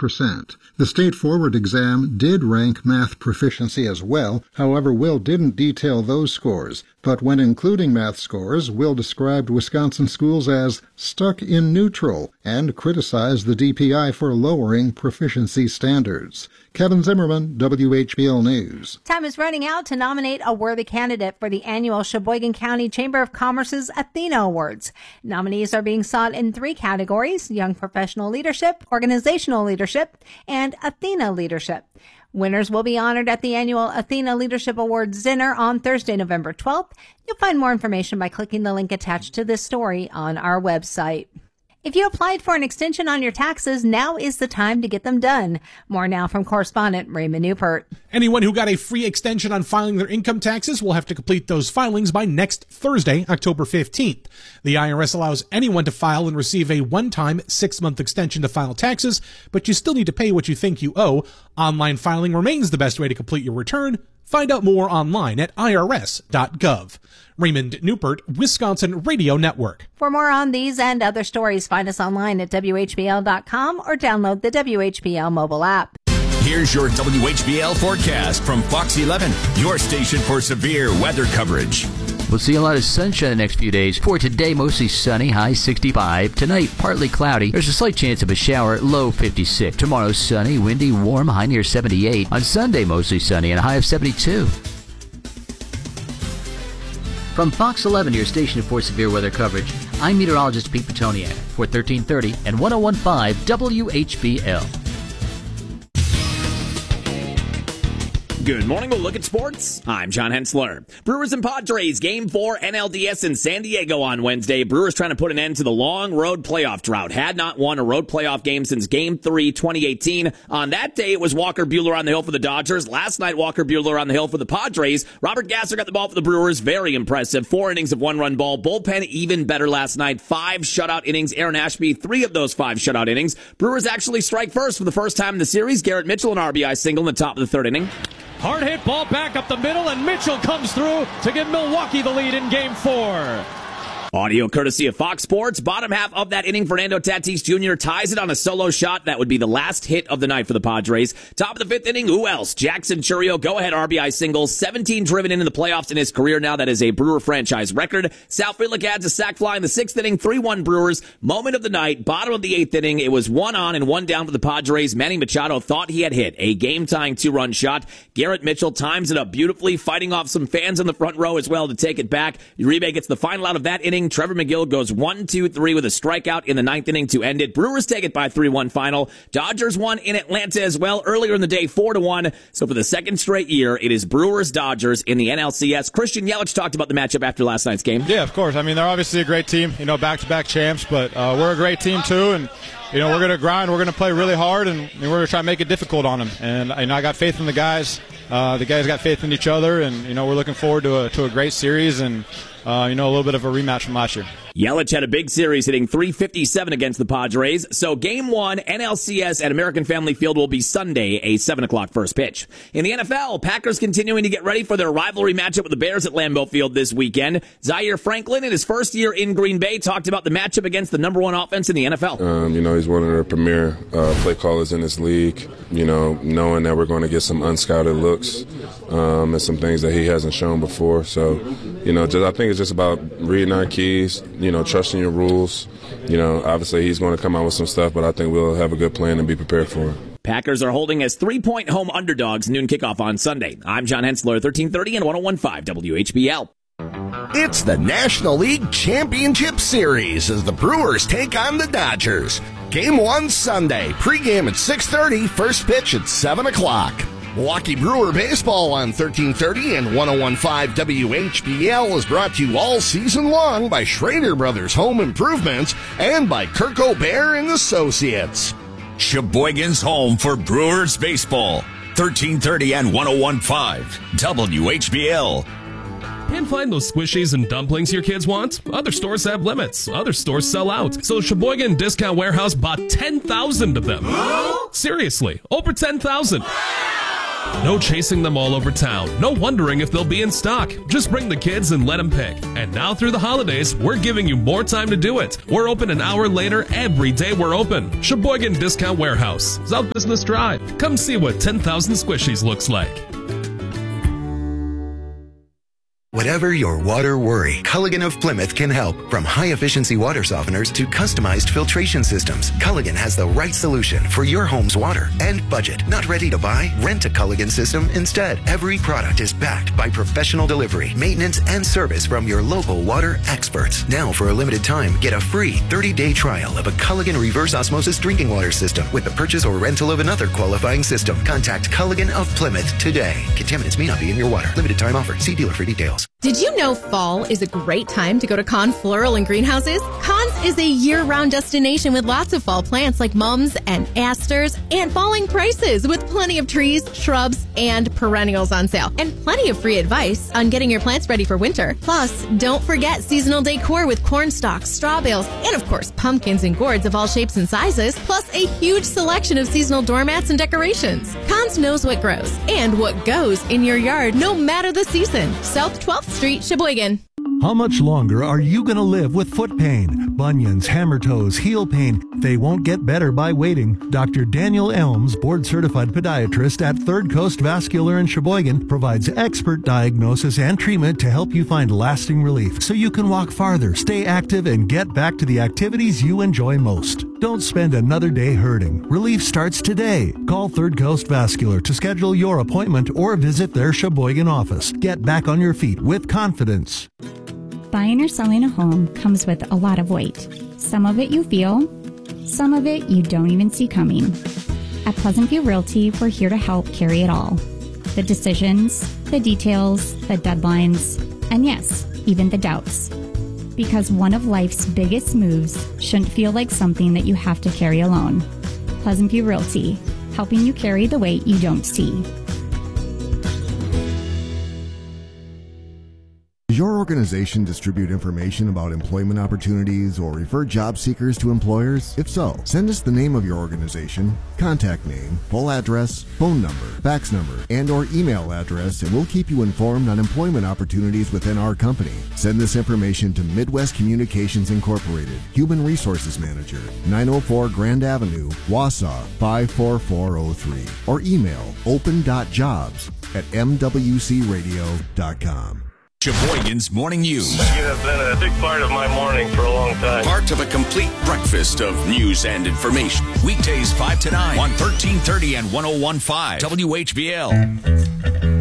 6%. The State Forward exam did rank math proficiency as well. However, Will didn't detail those scores. But when including math scores, Will described Wisconsin schools as stuck in neutral and criticized the DPI for lowering proficiency standards. Kevin Zimmerman, WHBL News. Time is running out to nominate a worthy candidate for the annual Sheboygan County Chamber of Commerce's Athena Awards. Nominees are being sought in 3 categories: young professional leadership, organizational leadership, and Athena leadership. Winners will be honored at the annual Athena Leadership Awards dinner on Thursday, November 12th. You'll find more information by clicking the link attached to this story on our website. If you applied for an extension on your taxes, now is the time to get them done. More now from correspondent Raymond Newport. Anyone who got a free extension on filing their income taxes will have to complete those filings by next Thursday, October 15th. The IRS allows anyone to file and receive a one-time 6-month extension to file taxes, but you still need to pay what you think you owe. Online filing remains the best way to complete your return. Find out more online at irs.gov. Raymond Newport, Wisconsin Radio Network. For more on these and other stories, find us online at WHBL.com or download the WHBL mobile app. Here's your WHBL forecast from Fox 11, your station for severe weather coverage. We'll see a lot of sunshine the next few days. For today, mostly sunny, high 65. Tonight, partly cloudy. There's a slight chance of a shower, low 56. Tomorrow, sunny, windy, warm, high near 78. On Sunday, mostly sunny and a high of 72. From Fox 11, your station for severe weather coverage, I'm meteorologist Pete Petoniak for 1330 and 101.5 WHBL. Good morning. We'll look at sports. I'm John Hensler. Brewers and Padres, Game 4 NLDS in San Diego on Wednesday. Brewers trying to put an end to the long road playoff drought. Had not won a road playoff game since Game 3, 2018. On that day, it was Walker Buehler on the hill for the Dodgers. Last night, Walker Buehler on the hill for the Padres. Robert Gasser got the ball for the Brewers. Very impressive. 4 innings of 1-run ball. Bullpen even better last night. 5 shutout innings. Aaron Ashby, 3 of those 5 shutout innings. Brewers actually strike first for the first time in the series. Garrett Mitchell, an RBI single in the top of the 3rd inning. Hard hit ball back up the middle, and Mitchell comes through to give Milwaukee the lead in Game 4. Audio courtesy of Fox Sports. Bottom half of that inning, Fernando Tatis Jr. ties it on a solo shot. That would be the last hit of the night for the Padres. Top of the 5th inning, who else? Jackson Chourio, go-ahead RBI single. 17 driven into the playoffs in his career now. That is a Brewer franchise record. Sal Frelick adds a sac fly in the 6th inning. 3-1 Brewers. Moment of the night. Bottom of the 8th inning. It was 1 on and 1 down for the Padres. Manny Machado thought he had hit a game-tying 2-run shot. Garrett Mitchell times it up beautifully, fighting off some fans in the front row as well to take it back. Uribe gets the final out of that inning. Trevor McGill goes 1-2-3 with a strikeout in the 9th inning to end it. Brewers take it by 3-1 final. Dodgers won in Atlanta as well earlier in the day, 4-1. So for the second straight year, it is Brewers-Dodgers in the NLCS. Christian Yelich talked about the matchup after last night's game. Yeah, of course. I mean, they're obviously a great team, back-to-back champs, but we're a great team too, and we're going to grind, we're going to play really hard, and we're going to try to make it difficult on them. And I got faith in the guys. The guys got faith in each other, and we're looking forward to a great series and a little bit of a rematch from last year. Yelich had a big series, hitting .357 against the Padres. So Game 1, NLCS at American Family Field will be Sunday, a 7 o'clock first pitch. In the NFL, Packers continuing to get ready for their rivalry matchup with the Bears at Lambeau Field this weekend. Zaire Franklin, in his first year in Green Bay, talked about the matchup against the number 1 offense in the NFL. He's one of the premier play callers in this league. Knowing that we're going to get some unscouted looks and some things that he hasn't shown before. So, I think it's just about reading our keys, trusting your rules. Obviously he's going to come out with some stuff, but I think we'll have a good plan and be prepared for it. Packers are holding as 3-point home underdogs, noon kickoff on Sunday. I'm John Hensler, 1330 and 101.5 WHBL. It's the National League Championship Series as the Brewers take on the Dodgers. Game 1 Sunday, pregame at 6:30, first pitch at 7 o'clock. Milwaukee Brewer Baseball on 1330 and 101.5 WHBL is brought to you all season long by Schrader Brothers Home Improvements and by Kirk O'Bear and Associates. Sheboygan's home for Brewers Baseball. 1330 and 101.5 WHBL. Can't find those squishies and dumplings your kids want? Other stores have limits. Other stores sell out. So Sheboygan Discount Warehouse bought 10,000 of them. Seriously, over 10,000. No chasing them all over town. No wondering if they'll be in stock. Just bring the kids and let them pick. And now through the holidays, we're giving you more time to do it. We're open an hour later every day we're open. Sheboygan Discount Warehouse, South Business Drive. Come see what 10,000 Squishies looks like. Whatever your water worry, Culligan of Plymouth can help. From high-efficiency water softeners to customized filtration systems, Culligan has the right solution for your home's water and budget. Not ready to buy? Rent a Culligan system instead. Every product is backed by professional delivery, maintenance, and service from your local water experts. Now, for a limited time, get a free 30-day trial of a Culligan reverse osmosis drinking water system with the purchase or rental of another qualifying system. Contact Culligan of Plymouth today. Contaminants may not be in your water. Limited time offer. See dealer for details. Did you know fall is a great time to go to Kahn Floral and Greenhouses? Kahn's is a year-round destination with lots of fall plants like mums and asters and falling prices with plenty of trees, shrubs, and perennials on sale. And plenty of free advice on getting your plants ready for winter. Plus, don't forget seasonal decor with corn stalks, straw bales, and of course, pumpkins and gourds of all shapes and sizes, plus a huge selection of seasonal doormats and decorations. Kahn's knows what grows and what goes in your yard no matter the season. South 12th Street, Sheboygan. How much longer are you going to live with foot pain, bunions, hammer toes, heel pain? They won't get better by waiting. Dr. Daniel Elms, board-certified podiatrist at Third Coast Vascular in Sheboygan, provides expert diagnosis and treatment to help you find lasting relief so you can walk farther, stay active, and get back to the activities you enjoy most. Don't spend another day hurting. Relief starts today. Call Third Coast Vascular to schedule your appointment or visit their Sheboygan office. Get back on your feet with confidence. Buying or selling a home comes with a lot of weight. Some of it you feel, some of it you don't even see coming. At Pleasant View Realty, we're here to help carry it all. The decisions, the details, the deadlines, and yes, even the doubts. Because one of life's biggest moves shouldn't feel like something that you have to carry alone. Pleasant View Realty, helping you carry the weight you don't see. Does your organization distribute information about employment opportunities or refer job seekers to employers? If so, send us the name of your organization, contact name, full address, phone number, fax number, and or email address, and we'll keep you informed on employment opportunities within our company. Send this information to Midwest Communications Incorporated, Human Resources Manager, 904 Grand Avenue, Wausau 54403, or email open.jobs@mwcradio.com. Sheboygan's Morning News. You have been a big part of my morning for a long time. Part of a complete breakfast of news and information. Weekdays 5 to 9 on 1330 and 101.5 WHBL.